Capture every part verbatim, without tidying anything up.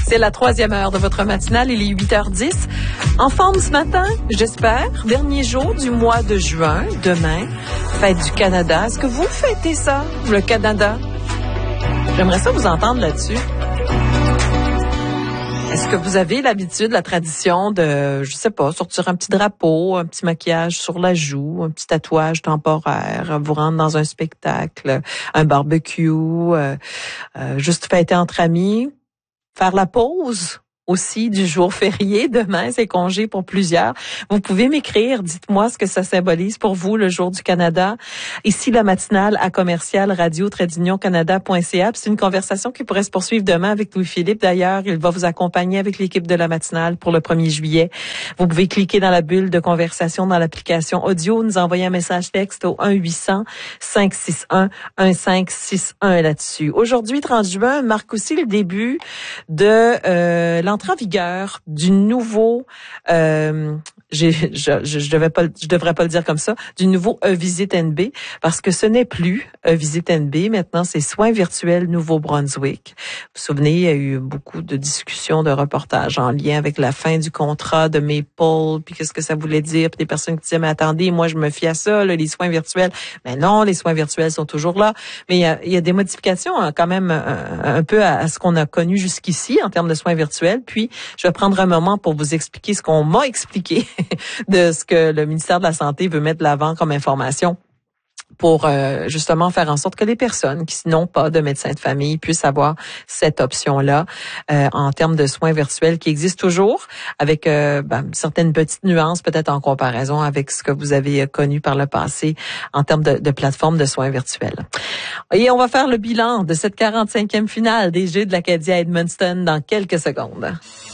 C'est la troisième heure de votre matinale, il est huit heures dix. En forme ce matin, j'espère. Dernier jour du mois de juin, demain, fête du Canada. Est-ce que vous fêtez ça, le Canada? J'aimerais ça vous entendre là-dessus. Est-ce que vous avez l'habitude, la tradition de, je sais pas, sortir un petit drapeau, un petit maquillage sur la joue, un petit tatouage temporaire, vous rendre dans un spectacle, un barbecue, euh, euh, juste fêter entre amis, faire la pause aussi du jour férié. Demain, c'est congé pour plusieurs. Vous pouvez m'écrire, dites-moi ce que ça symbolise pour vous, le jour du Canada. Ici, la matinale à commercial radio trait d'union canada point c a. C'est une conversation qui pourrait se poursuivre demain avec Louis-Philippe. D'ailleurs, il va vous accompagner avec l'équipe de la matinale pour le premier juillet. Vous pouvez cliquer dans la bulle de conversation dans l'application audio, nous envoyer un message texte au un huit cents cinq six un un cinq six un là-dessus. Aujourd'hui, trente juin, marque aussi le début de euh, l'entrée en vigueur du nouveau, euh, j'ai, je, je, je devais pas, je devrais pas le dire comme ça, du nouveau E-Visite N B, parce que ce n'est plus E-Visite N B. Maintenant, c'est Soins virtuels Nouveau-Brunswick. Vous vous souvenez, il y a eu beaucoup de discussions, de reportages en lien avec la fin du contrat de Maple, puis qu'est-ce que ça voulait dire, puis des personnes qui disaient, mais attendez, moi, je me fie à ça, là, les soins virtuels. Mais non, les soins virtuels sont toujours là. Mais il y a, il y a des modifications hein, quand même un, un peu à, à ce qu'on a connu jusqu'ici en termes de soins virtuels. Puis, je vais prendre un moment pour vous expliquer ce qu'on m'a expliqué de ce que le ministère de la Santé veut mettre de l'avant comme information pour euh, justement faire en sorte que les personnes qui n'ont pas de médecin de famille puissent avoir cette option-là euh, en termes de soins virtuels qui existent toujours avec euh, ben, certaines petites nuances peut-être en comparaison avec ce que vous avez connu par le passé en termes de, de plateforme de soins virtuels. Et on va faire le bilan de cette quarante-cinquième finale des Jeux de l'Acadie à Edmundston dans quelques secondes.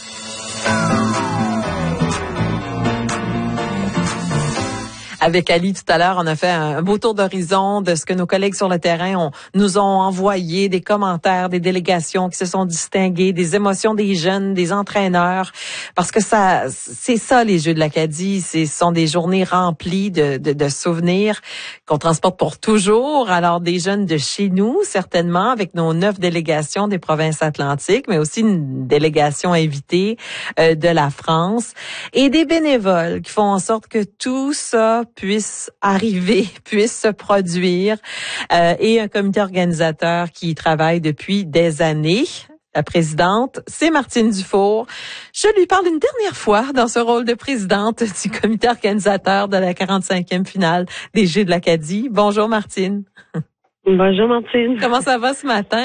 Avec Ali tout à l'heure, on a fait un beau tour d'horizon de ce que nos collègues sur le terrain ont, nous ont envoyé, des commentaires, des délégations qui se sont distinguées, des émotions des jeunes, des entraîneurs, parce que ça, c'est ça les Jeux de l'Acadie, ce sont des journées remplies de, de, de souvenirs qu'on transporte pour toujours. Alors des jeunes de chez nous, certainement, avec nos neuf délégations des provinces atlantiques, mais aussi une délégation invitée euh, de la France et des bénévoles qui font en sorte que tout ça puisse arriver, puisse se produire, euh, et un comité organisateur qui travaille depuis des années. La présidente, c'est Martine Dufour. Je lui parle une dernière fois dans ce rôle de présidente du comité organisateur de la quarante-cinquième finale des Jeux de l'Acadie. Bonjour Martine. Bonjour Martine. Comment ça va ce matin?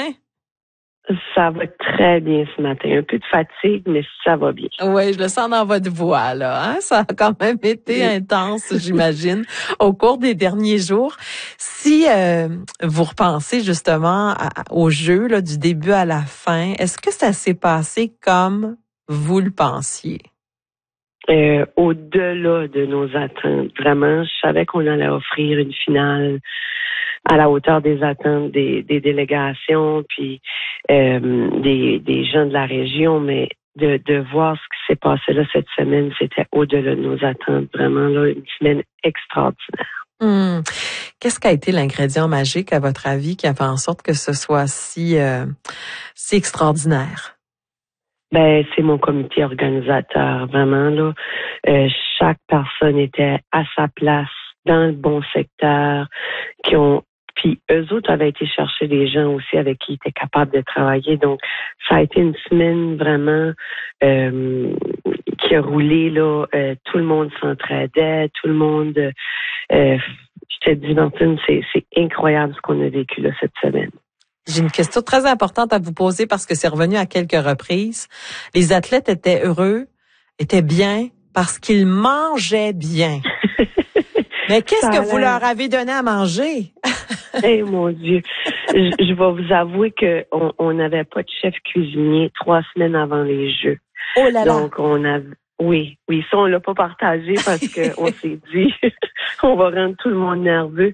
Ça va très bien ce matin. Un peu de fatigue, mais ça va bien. Oui, je le sens dans votre voix, là. Hein? Ça a quand même été intense, j'imagine, au cours des derniers jours. Si euh, vous repensez justement à, au jeu, là, du début à la fin, est-ce que ça s'est passé comme vous le pensiez? Euh, au-delà de nos attentes, vraiment, je savais qu'on allait offrir une finale à la hauteur des attentes des, des délégations, puis euh, des, des gens de la région, mais de, de voir ce qui s'est passé là cette semaine, c'était au-delà de nos attentes. Vraiment, là, une semaine extraordinaire. Hum. Qu'est-ce qui a été l'ingrédient magique, à votre avis, qui a fait en sorte que ce soit si, euh, si extraordinaire? Ben, c'est mon comité organisateur, vraiment, là. Euh, chaque personne était à sa place, dans le bon secteur, qui ont Puis eux autres avaient été chercher des gens aussi avec qui ils étaient capables de travailler. Donc, ça a été une semaine vraiment euh, qui a roulé, là. Euh, tout le monde s'entraidait, tout le monde... Euh, je te dis, Martine, c'est, c'est incroyable ce qu'on a vécu là cette semaine. J'ai une question très importante à vous poser parce que c'est revenu à quelques reprises. Les athlètes étaient heureux, étaient bien parce qu'ils mangeaient bien. Mais qu'est-ce que vous leur avez donné à manger? Eh mon Dieu, je, je vais vous avouer que on on n'avait pas de chef cuisinier trois semaines avant les Jeux. Oh là là. Donc on a, oui, oui, ça on l'a pas partagé parce que on s'est dit on va rendre tout le monde nerveux.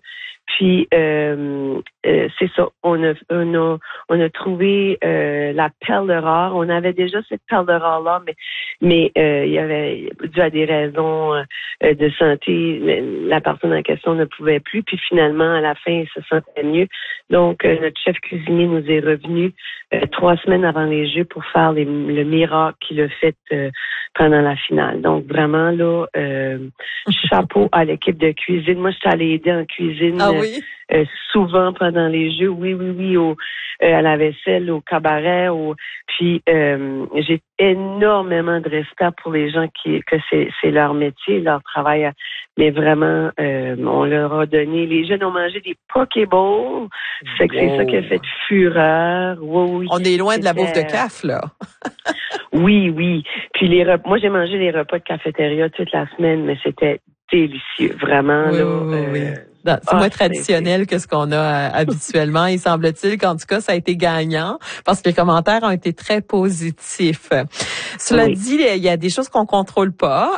Puis euh, euh, c'est ça, on a, on a, on a trouvé euh, la perle rare. On avait déjà cette perle rare là, mais mais euh, il y avait dû à des raisons euh, de santé, la personne en question ne pouvait plus. Puis finalement, à la fin, il se sentait mieux. Donc euh, notre chef cuisinier nous est revenu euh, trois semaines avant les Jeux pour faire les, le miracle qu'il a fait euh, pendant la finale. Donc vraiment là, euh, chapeau à l'équipe de cuisine. Moi, je suis allée aider en cuisine. Ah oui? Euh, souvent pendant les Jeux, oui, oui, oui, au, euh, à la vaisselle, au cabaret, au, puis euh, j'ai énormément de respect pour les gens qui que c'est c'est leur métier, leur travail, mais vraiment euh, on leur a donné. Les jeunes ont mangé des pokéballs, c'est que wow. C'est ça qui a fait fureur. Oui, oui. On est loin de la bouffe de C A F là. Oui, oui. Puis les repas, moi j'ai mangé les repas de cafétéria toute la semaine, mais c'était délicieux, vraiment oui, là. Oui, oui, euh, oui. C'est ah, moins traditionnel c'est... que ce qu'on a euh, habituellement. Il semble-t-il qu'en tout cas, ça a été gagnant parce que les commentaires ont été très positifs. Cela oui. dit, il y a des choses qu'on contrôle pas.